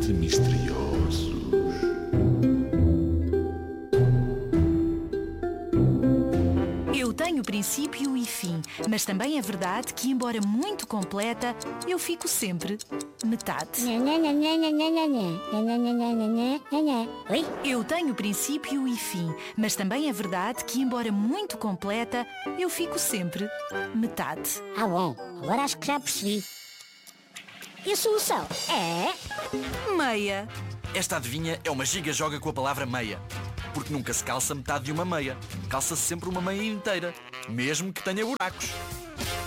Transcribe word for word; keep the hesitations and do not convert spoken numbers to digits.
Realmente misteriosos. Eu tenho princípio e fim, mas também é verdade que, embora muito completa, eu fico sempre metade. Oi? Eu tenho princípio e fim, mas também é verdade que, embora muito completa, eu fico sempre metade. Ah, bom, agora acho que já percebi. E a solução é... Meia. Esta adivinha é uma giga-joga com a palavra meia. Porque nunca se calça metade de uma meia. Calça-se sempre uma meia inteira, mesmo que tenha buracos.